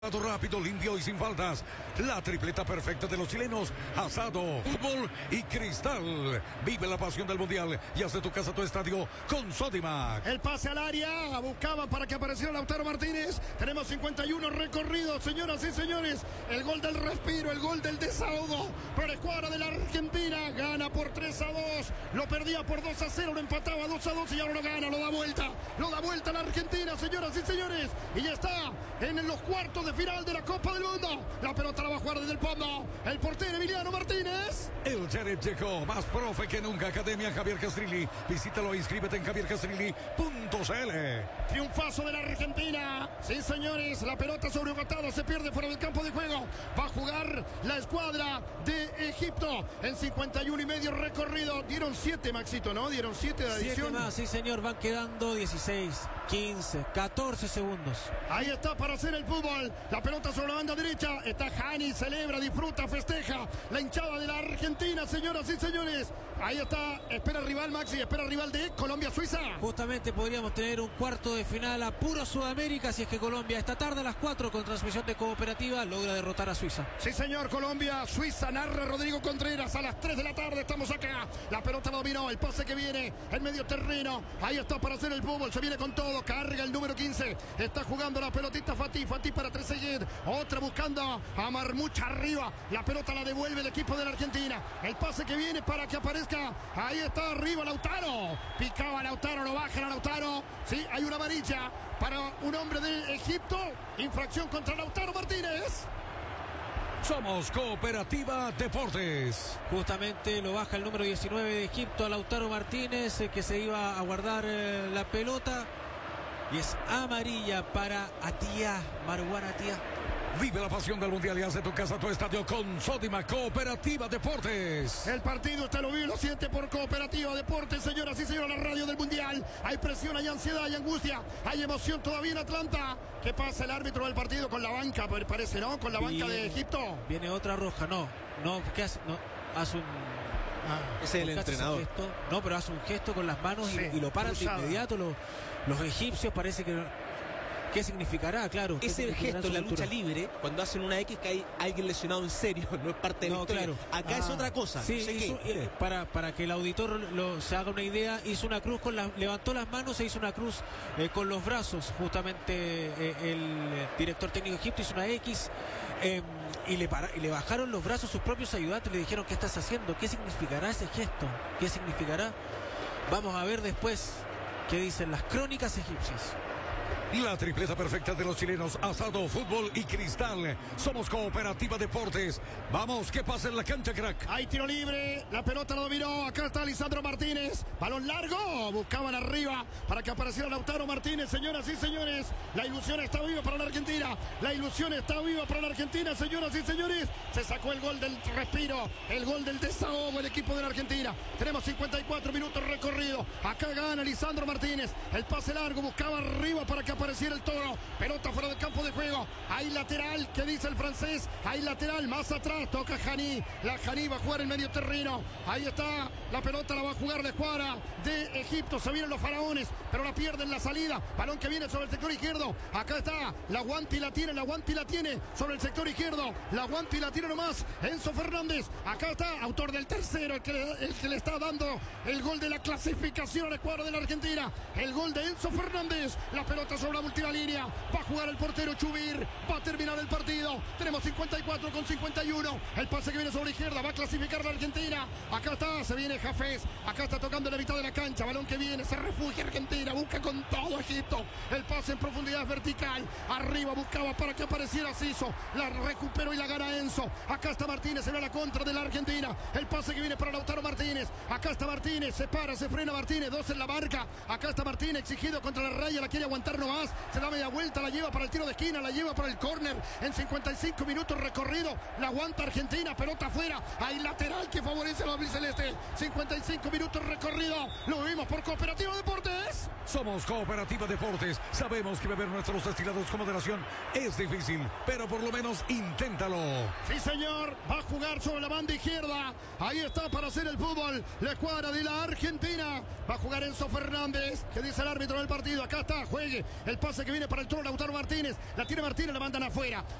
Rápido, limpio y sin faltas. La tripleta perfecta de los chilenos. Asado, fútbol y cristal. Vive la pasión del mundial y haz de tu casa tu estadio con Sodimac. El pase al área. Buscaban para que apareciera Lautaro Martínez. Tenemos 51 recorridos, señoras y señores. El gol del respiro, el gol del desahogo. Para escuadra de la Argentina. Gana por 3-2. Lo perdía por 2-0. Lo empataba 2-2 y ahora lo gana. Lo da vuelta. Lo da vuelta la Argentina, señoras y señores. Y ya está en los cuartos de final de la Copa del Mundo. La pelota la va a jugar desde el fondo. El portero Emiliano Martínez. El Jared llegó, más profe que nunca. Academia Javier Castrilli. Visítalo e inscríbete en javiercastrilli.cl. Triunfazo de la Argentina. Sí, señores, la pelota sobre un costado se pierde fuera del campo de juego. Va a jugar la escuadra de Egipto en 51 y medio recorrido. Dieron 7, Maxito, ¿no? Dieron 7 de adición. 7 más, sí, señor. Van quedando 16, 15, 14 segundos. Ahí está para hacer el fútbol. La pelota sobre la banda derecha. Está Hani, celebra, disfruta, festeja. La hinchada de la Argentina, señoras y señores. Ahí está. Espera rival, Maxi. Espera rival de Colombia-Suiza. Justamente podríamos tener un cuarto de final a puro Sudamérica si es que Colombia esta tarde a las 4 con transmisión de Cooperativa logra derrotar a Suiza. Sí, señor. Colombia-Suiza. Narra Rodrigo Contreras. A las 3 de la tarde estamos acá. La pelota la dominó. El pase que viene en medio terreno. Ahí está para hacer el fútbol. Se viene con todo. Carga el número 15. Está jugando la pelotita Fatih. Fatih para Trezeguet. Otra buscando a Marmucha arriba. La pelota la devuelve el equipo de la Argentina. El pase que viene para que aparezca. Ahí está arriba Lautaro. Picaba Lautaro. Lo bajan a Lautaro. Sí, hay una amarilla para un hombre de Egipto. Infracción contra Lautaro Martínez. Somos Cooperativa Deportes. Justamente lo baja el número 19 de Egipto a Lautaro Martínez, que se iba a guardar la pelota. Y es amarilla para Atía, Marwan Atía. Vive la pasión del mundial y haz de tu casa tu estadio con Sodimac Cooperativa Deportes. El partido usted lo vive, lo siente por Cooperativa Deportes, señoras y señores, la radio del mundial. Hay presión, hay ansiedad, hay angustia, hay emoción todavía en Atlanta. ¿Qué pasa el árbitro del partido con la banca? Parece, ¿no? Con la banca de Egipto. Viene otra roja, no, ¿qué hace? No, hace un... es el entrenador. No, pero hace un gesto con las manos, sí, y lo paran de inmediato los egipcios. Parece que... ¿Qué significará? Claro. Ese gesto en la lucha libre, cuando hacen una X, que hay alguien lesionado en serio, no es parte de la historia. Claro. Acá es otra cosa. Sí, no sé hizo, para que el auditor se haga una idea, hizo una cruz levantó las manos e hizo una cruz con los brazos. Justamente el director técnico de Egipto hizo una X y le bajaron los brazos sus propios ayudantes. Le dijeron: ¿qué estás haciendo? ¿Qué significará ese gesto? ¿Qué significará? Vamos a ver después qué dicen las crónicas egipcias. La tripleta perfecta de los chilenos. Asado, fútbol y cristal. Somos Cooperativa Deportes. Vamos, que pasa en la cancha, crack. Hay tiro libre. La pelota la dominó. Acá está Lisandro Martínez. Balón largo. Buscaban arriba para que apareciera Lautaro Martínez. Señoras y señores, la ilusión está viva para la Argentina. La ilusión está viva para la Argentina, señoras y señores. Se sacó el gol del respiro. El gol del desahogo el equipo de la Argentina. Tenemos 54 minutos recorrido. Acá gana Lisandro Martínez. El pase largo. Buscaba arriba para que apareciera el Toro. Pelota fuera del campo de juego. Hay lateral, ¿qué dice el francés? Hay lateral, más atrás, toca Hani. La Hani va a jugar en medio terreno. Ahí está, la pelota la va a jugar la escuadra de Egipto. Se vienen los faraones, pero la pierden la salida. Balón que viene sobre el sector izquierdo. Acá está, la Guanti la tiene sobre el sector izquierdo. La Guanti la tiene nomás Enzo Fernández. Acá está, autor del tercero, el que le está dando el gol de la clasificación a la escuadra de la Argentina. El gol de Enzo Fernández. La pelota sobre la última línea. Va a jugar el portero Chubir. Va a terminar el partido. Tenemos 54 con 51. El pase que viene sobre la izquierda. Va a clasificar la Argentina. Acá está. Se viene Jafés. Acá está tocando en la mitad de la cancha. Balón que viene. Se refugia Argentina. Busca con todo Egipto. El pase en profundidad vertical. Arriba buscaba para que apareciera Siso. La recuperó y la gana Enzo. Acá está Martínez. Se ve la contra de la Argentina. El pase que viene para Lautaro Martínez. Acá está Martínez. Se para. Se frena Martínez. 2 en la marca. Acá está Martínez exigido contra la raya. La quiere aguantar nomás. Se da media vuelta, la lleva para el tiro de esquina, la lleva para el córner en 50. 55 minutos recorrido. La aguanta Argentina, pelota afuera. Hay lateral que favorece a los albicelestes. 55 minutos recorrido. Lo vimos por Cooperativa Deportes. Somos Cooperativa Deportes. Sabemos que beber nuestros destilados con moderación es difícil, pero por lo menos inténtalo. Sí, señor. Va a jugar sobre la banda izquierda. Ahí está para hacer el fútbol. La escuadra de la Argentina. Va a jugar Enzo Fernández. ¿Qué dice el árbitro del partido? Acá está. Juegue. El pase que viene para el trono Lautaro Martínez. La tiene Martínez, la mandan afuera.